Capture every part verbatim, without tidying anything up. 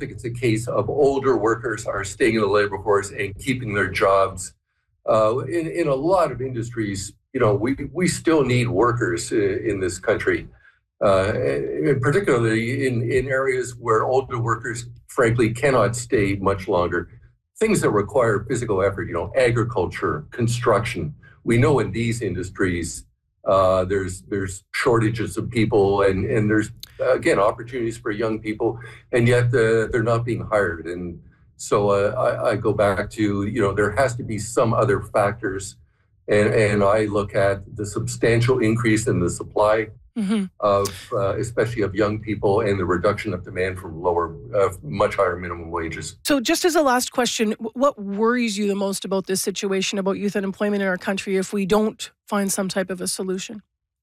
think it's a case of older workers are staying in the labor force and keeping their jobs. Uh, in, in a lot of industries, you know, we, we still need workers in, in this country, uh, and particularly in, in areas where older workers, frankly, cannot stay much longer. Things that require physical effort, you know, agriculture, construction. We know in these industries, uh, there's there's shortages of people, and, and there's, again, opportunities for young people, and yet uh, they're not being hired. And so uh, I, I go back to, you know, there has to be some other factors. And, and I look at the substantial increase in the supply mm-hmm. of, uh, especially of young people, and the reduction of demand from lower, uh, much higher minimum wages. So just as a last question, what worries you the most about this situation, about youth unemployment in our country, if we don't find some type of a solution?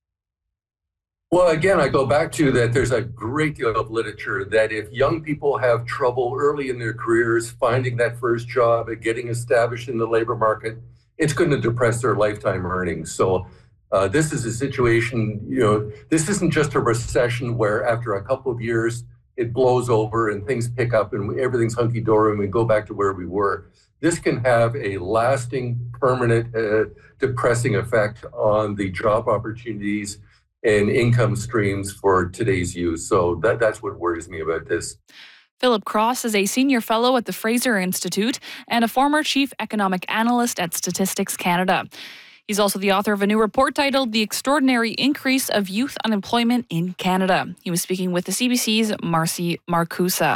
Well, again, I go back to that there's a great deal of literature that if young people have trouble early in their careers finding that first job and getting established in the labor market, it's going to depress their lifetime earnings. So uh, this is a situation, you know, this isn't just a recession where after a couple of years it blows over and things pick up and everything's hunky-dory and we go back to where we were. This can have a lasting, permanent, uh, depressing effect on the job opportunities and income streams for today's youth. So that, that's what worries me about this. Philip Cross is a senior fellow at the Fraser Institute and a former chief economic analyst at Statistics Canada. He's also the author of a new report titled The Extraordinary Increase of Youth Unemployment in Canada. He was speaking with the C B C's Marcy Marcusa.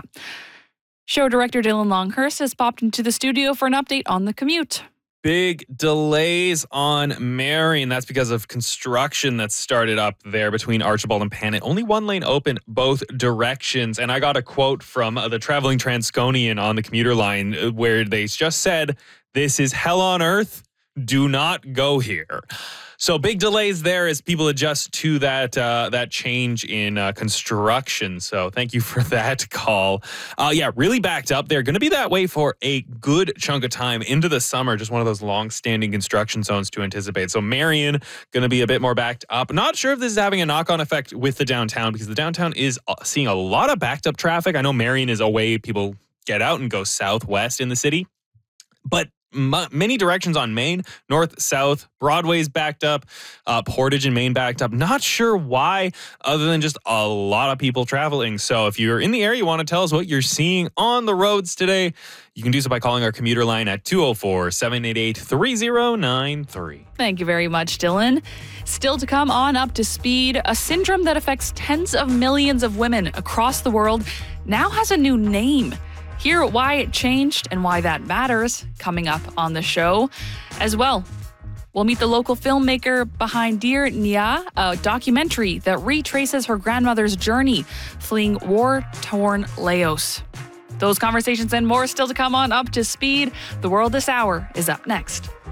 Show director Dylan Longhurst has popped into the studio for an update on the commute. Big delays on Marion. That's because of construction that started up there between Archibald and Panet. Only one lane open both directions. And I got a quote from the traveling Transconian on the commuter line where they just said, "This is hell on earth. Do not go here." So big delays there as people adjust to that uh, that change in uh, construction. So thank you for that call. Uh, yeah, really backed up. They're going to be that way for a good chunk of time into the summer. Just one of those long-standing construction zones to anticipate. So Marion going to be a bit more backed up. Not sure if this is having a knock-on effect with the downtown because the downtown is seeing a lot of backed up traffic. I know Marion is a way people get out and go southwest in the city, but M- many directions on Main, north, south, Broadway's backed up, uh, Portage and Main backed up. Not sure why, other than just a lot of people traveling. So if you're in the area, you want to tell us what you're seeing on the roads today, you can do so by calling our commuter line at two oh four, seven eight eight, three oh nine three. Thank you very much, Dylan. Still to come on Up to Speed, a syndrome that affects tens of millions of women across the world now has a new name. Hear why it changed and why that matters coming up on the show. As well, we'll meet the local filmmaker behind Dear Nia, a documentary that retraces her grandmother's journey fleeing war-torn Laos. Those conversations and more still to come on Up to Speed. The World This Hour is up next.